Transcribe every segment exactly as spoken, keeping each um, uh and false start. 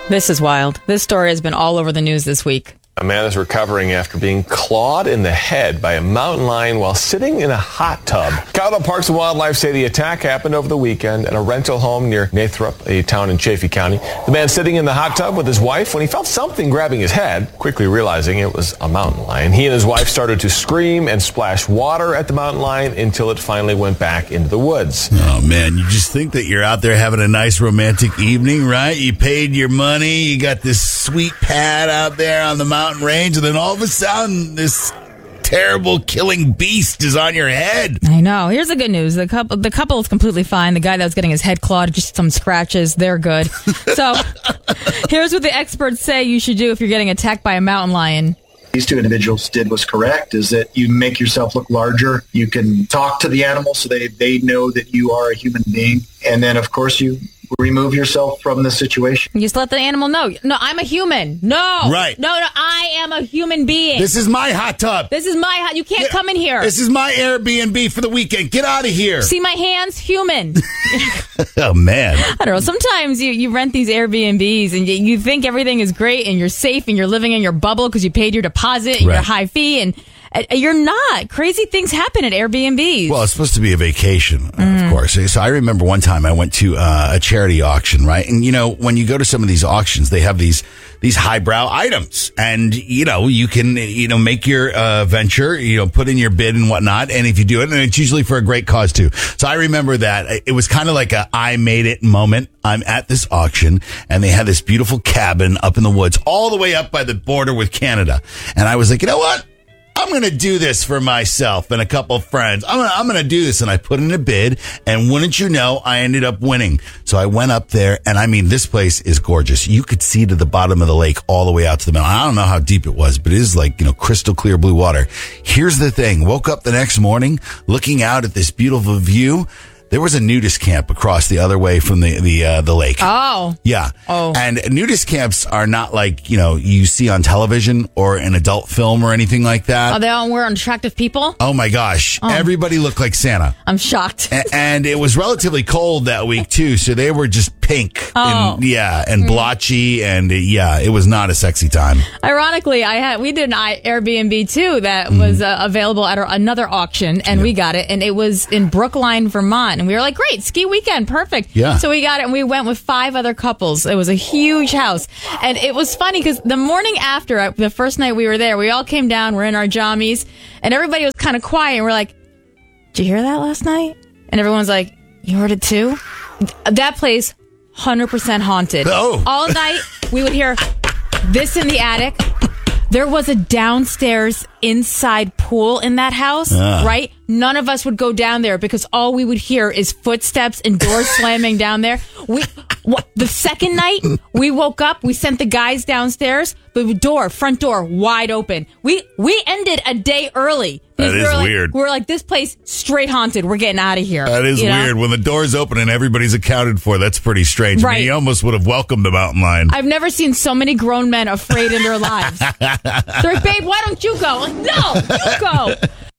This is wild. This story has been all over the news this week. A man is recovering after being clawed in the head by a mountain lion while sitting in a hot tub. Colorado Parks and Wildlife say the attack happened over the weekend at a rental home near Nathrop, a town in Chaffee County. The man sitting in the hot tub with his wife when he felt something grabbing his head, quickly realizing it was a mountain lion. He and his wife started to scream and splash water at the mountain lion until it finally went back into the woods. Oh, man, you just think that you're out there having a nice romantic evening, right? You paid your money, you got this sweet pad out there on the mountain range, and then all of a sudden this terrible killing beast is on your head. I know. Here's the good news. The couple the couple is completely fine. The guy that was getting his head clawed, just some scratches. They're good. So here's what the experts say you should do if you're getting attacked by a mountain lion. These two individuals did was correct, is that you make yourself look larger. You can talk to the animal so they, they know that you are a human being. And then, of course, you remove yourself from the situation. You just let the animal know. No, I'm a human. No. Right. No, no, I am a human being. This is my hot tub. This is my hot. You can't yeah, come in here. This is my Airbnb for the weekend. Get out of here. See my hands? Human. Oh, man. I don't know. Sometimes you, you rent these Airbnbs and you, you think everything is great and you're safe and you're living in your bubble because you paid your deposit and right. your high fee, and uh, you're not. Crazy things happen at Airbnbs. Well, it's supposed to be a vacation, mm. of course. So I remember one time I went to uh, a charity auction, right? And, you know, when you go to some of these auctions, they have these these highbrow items. And, you know, you can, you know, make your uh, venture, you know, put in your bid and whatnot. And if you do it, and it's usually for a great cause, too. So I remember that. It was kind of like a I made it moment. I'm at this auction, and they had this beautiful cabin up in the woods, all the way up by the border with Canada. And I was like, you know what? I'm going to do this for myself and a couple of friends. I'm going I'm to do this. And I put in a bid, and wouldn't you know, I ended up winning. So I went up there, and I mean, this place is gorgeous. You could see to the bottom of the lake all the way out to the mountain. I don't know how deep it was, but it is like, you know, crystal clear blue water. Here's the thing. Woke up the next morning looking out at this beautiful view. There was a nudist camp across the other way from the the uh, the lake. Oh. Yeah. Oh. And nudist camps are not like, you know, you see on television or an adult film or anything like that. Oh, they all wear attractive people? Oh, my gosh. Oh. Everybody looked like Santa. I'm shocked. A- and it was relatively cold that week, too, so they were just pink. Oh. And, yeah, and blotchy, and, uh, yeah, it was not a sexy time. Ironically, I had we did an Airbnb, too, that mm-hmm. was uh, available at our, another auction, and yeah. we got it, and it was in Brookline, Vermont. And we were like, great, ski weekend, perfect. Yeah. So we got it, and we went with five other couples. It was a huge house. And it was funny because the morning after, the first night we were there, we all came down, we're in our jammies, and everybody was kind of quiet. And we're like, did you hear that last night? And everyone's like, you heard it too? That place, one hundred percent haunted. Oh. All night, we would hear this in the attic. There was a downstairs inside pool in that house, uh. right? None of us would go down there because all we would hear is footsteps and doors slamming down there. We, what, the second night we woke up, we sent the guys downstairs. The door, front door, wide open. We we ended a day early. That we is were like, weird. We're like, this place straight haunted. We're getting out of here. That is you know? weird. When the door's open and everybody's accounted for, that's pretty strange. Right. I mean, he almost would have welcomed the mountain lion. I've never seen so many grown men afraid in their lives. They're like, babe, why don't you go? Like, no, you go.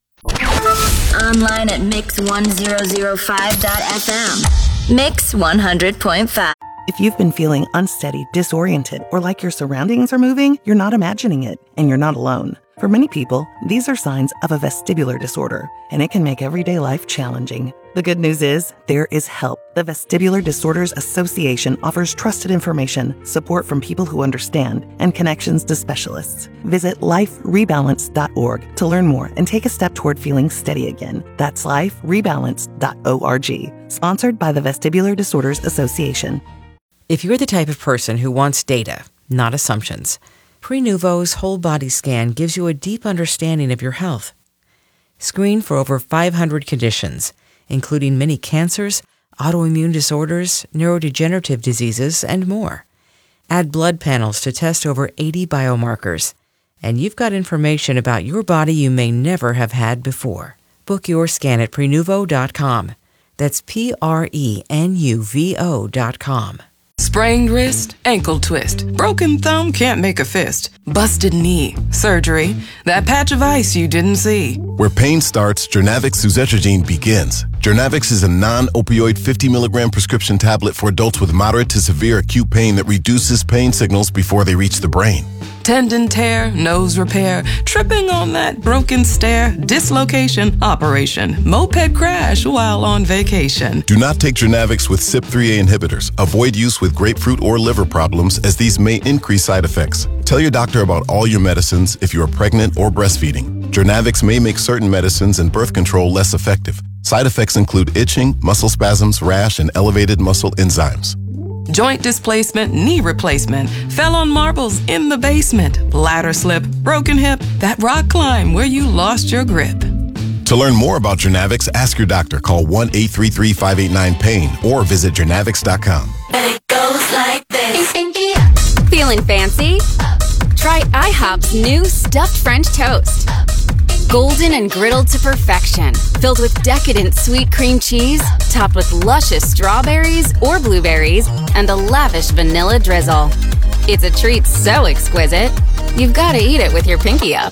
Online at mix one zero zero five dot f m. Mix one hundred point five. If you've been feeling unsteady, disoriented, or like your surroundings are moving, you're not imagining it, and you're not alone. For many people, these are signs of a vestibular disorder, and it can make everyday life challenging. The good news is, there is help. The Vestibular Disorders Association offers trusted information, support from people who understand, and connections to specialists. Visit life rebalance dot org to learn more and take a step toward feeling steady again. That's life rebalance dot org. Sponsored by the Vestibular Disorders Association. If you're the type of person who wants data, not assumptions, Prenuvo's whole body scan gives you a deep understanding of your health. Screen for over five hundred conditions, including many cancers, autoimmune disorders, neurodegenerative diseases, and more. Add blood panels to test over eighty biomarkers, and you've got information about your body you may never have had before. Book your scan at Prenuvo dot com. That's P R E N U V O dot com. Sprained wrist, ankle twist, broken thumb, can't make a fist, busted knee, surgery, that patch of ice you didn't see. Where pain starts, Jurnavic suzetrigine begins. Journavx is a non-opioid fifty milligram prescription tablet for adults with moderate to severe acute pain that reduces pain signals before they reach the brain. Tendon tear, nose repair, tripping on that broken stair, dislocation, operation, moped crash while on vacation. Do not take Journavx with C Y P three A inhibitors. Avoid use with grapefruit or liver problems, as these may increase side effects. Tell your doctor about all your medicines if you are pregnant or breastfeeding. Journavx may make certain medicines and birth control less effective. Side effects include itching, muscle spasms, rash, and elevated muscle enzymes. Joint displacement, knee replacement, fell on marbles in the basement, ladder slip, broken hip, that rock climb where you lost your grip. To learn more about Journavx, ask your doctor. Call one eight three three, five eight nine, pain or visit journavx dot com. It goes like this. Feeling fancy? Try IHOP's new stuffed French toast. Golden and griddled to perfection, filled with decadent sweet cream cheese, topped with luscious strawberries or blueberries, and a lavish vanilla drizzle. It's a treat so exquisite, you've got to eat it with your pinky up.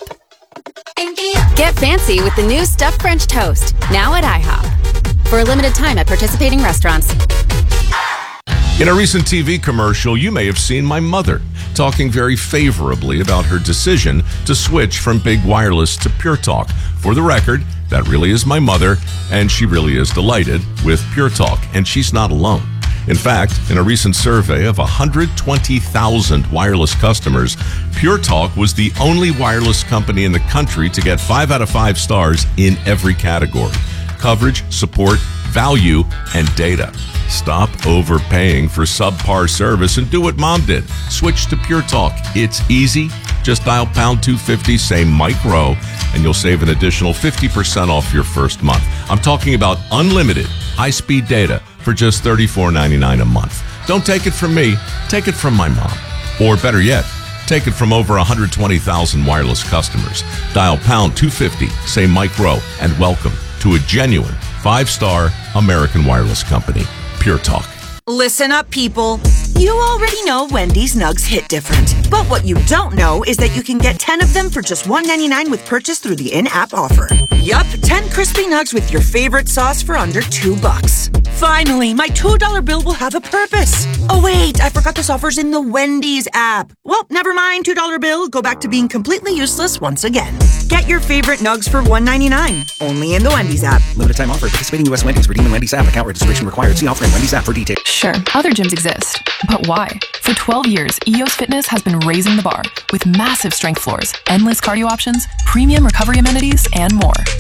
Get fancy with the new stuffed French toast, now at IHOP. For a limited time at participating restaurants. In a recent T V commercial, you may have seen my mother talking very favorably about her decision to switch from big wireless to Pure Talk. For the record, that really is my mother, and she really is delighted with Pure Talk, and she's not alone. In fact, in a recent survey of one hundred twenty thousand wireless customers, Pure Talk was the only wireless company in the country to get five out of five stars in every category: coverage, support, value, and data. Stop overpaying for subpar service and do what Mom did. Switch to Pure Talk. It's easy. Just dial pound two fifty, say Mike Rowe, and you'll save an additional fifty percent off your first month. I'm talking about unlimited high-speed data for just thirty-four ninety-nine a month. Don't take it from me. Take it from my mom. Or better yet, take it from over one hundred twenty thousand wireless customers. Dial pound two fifty, say Mike Rowe, and welcome to a genuine five-star American wireless company. Pure Talk. Listen up, people. You already know Wendy's nugs hit different. But what you don't know is that you can get ten of them for just one ninety-nine with purchase through the in-app offer. Yup, ten crispy nugs with your favorite sauce for under two bucks. Finally, my two dollar bill will have a purpose. Oh wait, I forgot this offer's in the Wendy's app. Well, never mind, two dollar bill. Go back to being completely useless once again. Get your favorite nugs for one ninety-nine, only in the Wendy's app. Limited time offer. Participating U S Wendy's. Redeem in Wendy's app. Account registration required. See offer in Wendy's app for details. Sure, other gyms exist, but why? For twelve years, E O S Fitness has been raising the bar with massive strength floors, endless cardio options, premium recovery amenities, and more.